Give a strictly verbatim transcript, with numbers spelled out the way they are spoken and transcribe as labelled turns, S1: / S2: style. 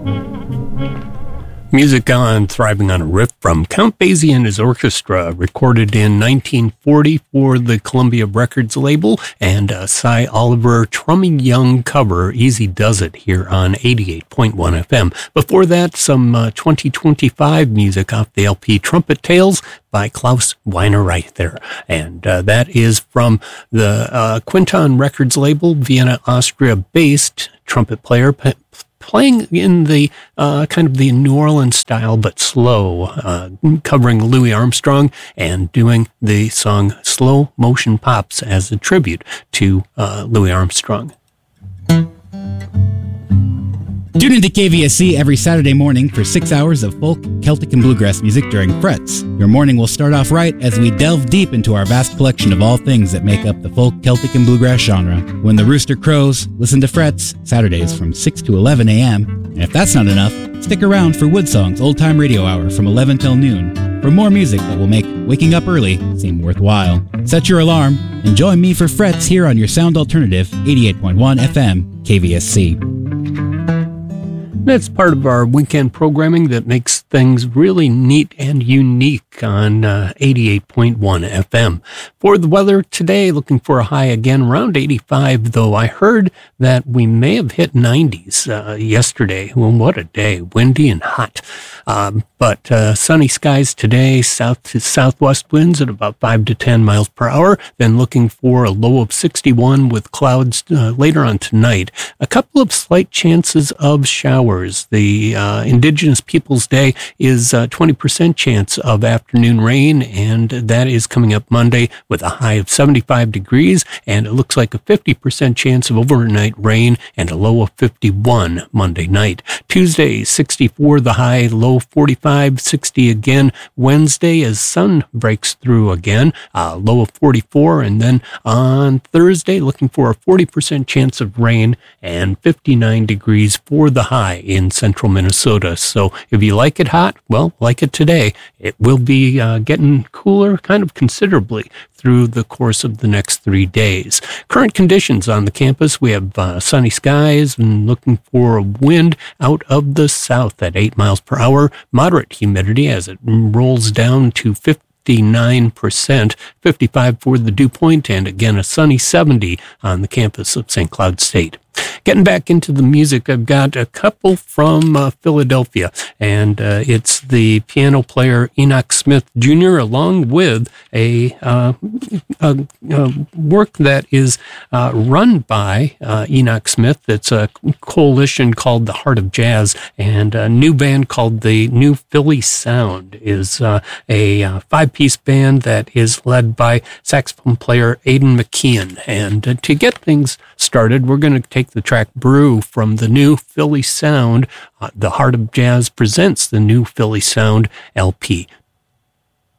S1: Music on Thriving on a Riff from Count Basie and his orchestra, recorded in nineteen forty for the Columbia Records label, and a Cy Oliver Trummie Young cover, Easy Does It, here on eighty-eight point one F M. Before that, some uh, twenty twenty-five music off the L P Trumpet Tales by Klaus Weinerreither. And uh, that is from the uh, Quinton Records label, Vienna, Austria-based trumpet player, p- playing in the uh, kind of the New Orleans style, but slow, uh, covering Louis Armstrong and doing the song Slow Motion Pops as a tribute to uh, Louis Armstrong.
S2: Tune into K V S C every Saturday morning for six hours of folk, Celtic, and bluegrass music during Frets. Your morning will start off right as we delve deep into our vast collection of all things that make up the folk, Celtic, and bluegrass genre. When the rooster crows, listen to Frets, Saturdays from six to eleven a.m. And if that's not enough, stick around for Woodsong's Old Time Radio Hour from eleven till noon for more music that will make waking up early seem worthwhile. Set your alarm and join me for Frets here on your sound alternative, eighty-eight point one F M, K V S C.
S1: That's part of our weekend programming that makes things really neat and unique on uh, eighty-eight point one F M. For the weather today, looking for a high again around eighty-five, though I heard that we may have hit nineties uh, yesterday. Well, what a day, windy and hot. Um, but uh, sunny skies today, south to southwest winds at about five to ten miles per hour. Then looking for a low of sixty-one with clouds uh, later on tonight. A couple of slight chances of showers. The uh, Indigenous Peoples Day is a twenty percent chance of afternoon rain, and that is coming up Monday with a high of seventy-five degrees, and it looks like a fifty percent chance of overnight rain and a low of fifty-one Monday night. Tuesday, sixty-four the high, low forty-five, sixty again. Wednesday, as sun breaks through again, uh, low of forty-four, and then on Thursday, looking for a forty percent chance of rain and fifty-nine degrees for the high in central Minnesota. So if you like it hot, well, like it today, it will be uh, getting cooler kind of considerably through the course of the next three days. Current conditions on the campus, we have uh, sunny skies and looking for a wind out of the south at eight miles per hour. Moderate humidity as it rolls down to fifty-nine percent, fifty-five for the dew point, and again a sunny seventy on the campus of Saint Cloud State. Getting back into the music, I've got a couple from uh, Philadelphia, and uh, it's the piano player Enoch Smith Junior along with a, uh, a, a work that is uh, run by uh, Enoch Smith. It's a coalition called the Heart of Jazz, and a new band called the New Philly Sound is uh, a uh, five-piece band that is led by saxophone player Aidan McKeon. And uh, to get things started, we're going to take the track Brew from the New Philly Sound. Uh, the Heart of Jazz presents the New Philly Sound L P.